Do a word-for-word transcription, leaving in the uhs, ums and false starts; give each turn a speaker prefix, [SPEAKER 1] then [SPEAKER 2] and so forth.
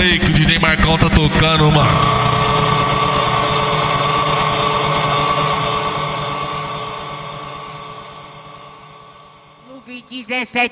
[SPEAKER 1] aí que o D J Marcão tá tocando, mano.
[SPEAKER 2] dezessete